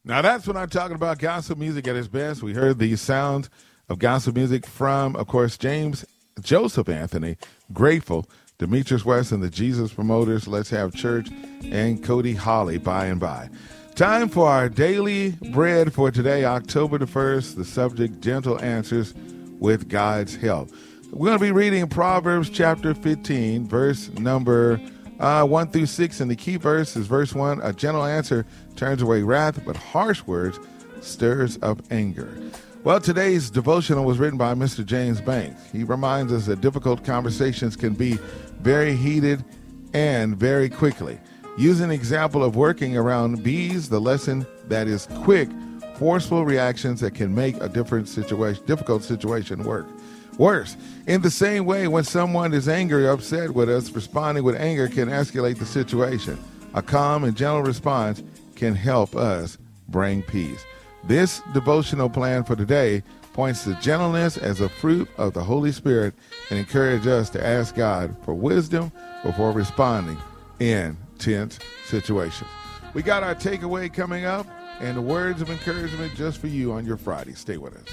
Now that's when I'm talking about gospel music at its best. We heard the sound of gospel music from, of course, James Joseph Anthony, Grateful, Demetrius West and the Jesus Promoters, Let's Have Church, and Cody Holly, By and By. Time for our daily bread for today, October the 1st, the subject, Gentle Answers with God's Help. We're going to be reading Proverbs chapter 15, verse number 1 through 6, and the key verse is verse 1. A gentle answer turns away wrath, but harsh words stirs up anger. Well, today's devotional was written by Mr. James Banks. He reminds us that difficult conversations can be very heated and very quickly. Use an example of working around bees, the lesson that is quick, forceful reactions that can make a difficult situation worse. In the same way, when someone is angry or upset with us, responding with anger can escalate the situation. A calm and gentle response can help us bring peace. This devotional plan for today points to gentleness as a fruit of the Holy Spirit and encourages us to ask God for wisdom before responding in tense situations. We got our takeaway coming up and the words of encouragement just for you on your Friday. Stay with us.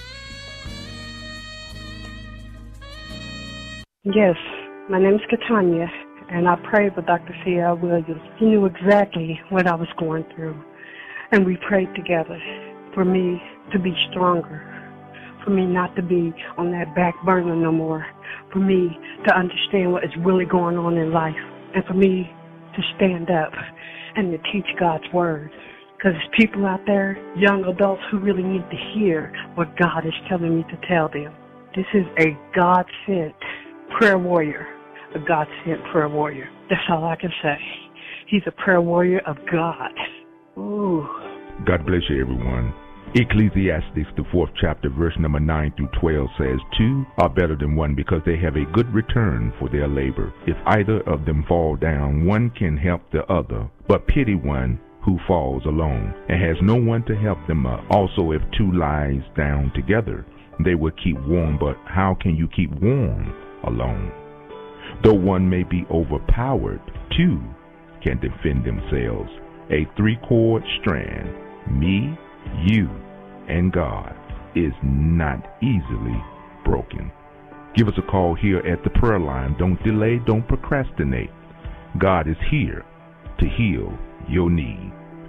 Yes, my name is Katanya, and I prayed with Dr. C.L. Williams. He knew exactly what I was going through, and we prayed together for me to be stronger, for me not to be on that back burner no more, for me to understand what is really going on in life, and for me to stand up and to teach God's word. Because there's people out there, young adults, who really need to hear what God is telling me to tell them. This is a God-sent prayer warrior, a God-sent prayer warrior. That's all I can say. He's a prayer warrior of God. Ooh. God bless you, everyone. Ecclesiastes, the 4th chapter, verse number 9 through 12 says, 2 are better than 1 because they have a good return for their labor. If either of them fall down, one can help the other, but pity one who falls alone and has no one to help them up. Also, if 2 lies down together, they will keep warm, but how can you keep warm alone? Though one may be overpowered, 2 can defend themselves. A 3-cord strand, me, you, and God, is not easily broken. Give us a call here at the prayer line. Don't delay, don't procrastinate. God is here to heal your need.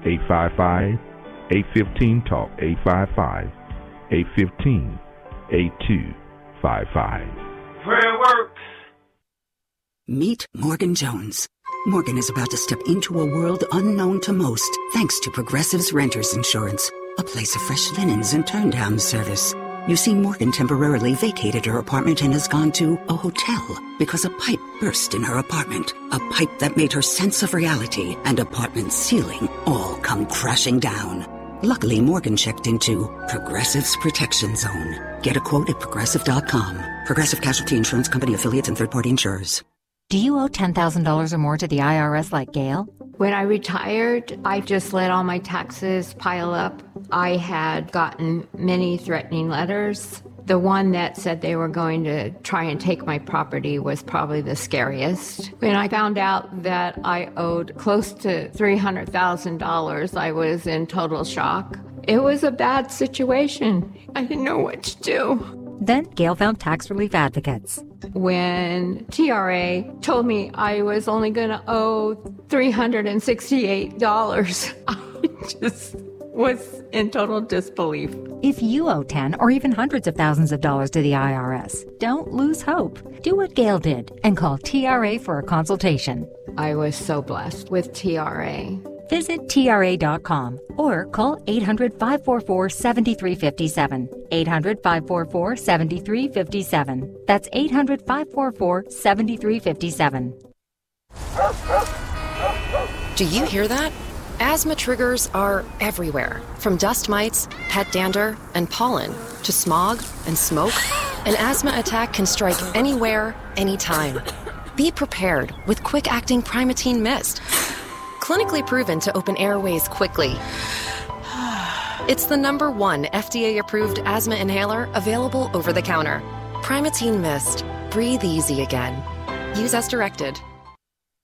855-815-TALK, 855-815-8255. Prayer works. Meet Morgan Jones. Morgan is about to step into a world unknown to most, thanks to Progressive's Renters Insurance, a place of fresh linens and turn-down service. You see, Morgan temporarily vacated her apartment and has gone to a hotel because a pipe burst in her apartment. A pipe that made her sense of reality and apartment ceiling all come crashing down. Luckily, Morgan checked into Progressive's Protection Zone. Get a quote at Progressive.com. Progressive Casualty Insurance Company, affiliates, and third-party insurers. Do you owe $10,000 or more to the IRS like Gail? When I retired, I just let all my taxes pile up. I had gotten many threatening letters. The one that said they were going to try and take my property was probably the scariest. When I found out that I owed close to $300,000, I was in total shock. It was a bad situation. I didn't know what to do. Then Gail found tax relief advocates. When TRA told me I was only going to owe $368, I just was in total disbelief. If you owe 10 or even hundreds of thousands of dollars to the IRS, don't lose hope. Do what Gail did and call TRA for a consultation. I was so blessed with TRA. Visit TRA.com or call 800-544-7357. 800-544-7357. That's 800-544-7357. Do you hear that? Asthma triggers are everywhere, from dust mites, pet dander, and pollen, to smog and smoke. An asthma attack can strike anywhere, anytime. Be prepared with quick-acting Primatene Mist. Clinically proven to open airways quickly. It's the #1 FDA-approved asthma inhaler available over the counter. Primatene Mist. Breathe easy again. Use as directed.